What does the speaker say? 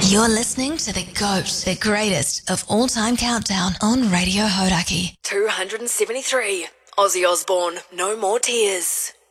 You're listening to the GOAT, the greatest of all-time countdown on Radio Hodaki. 273. Ozzy Osbourne, No More Tears.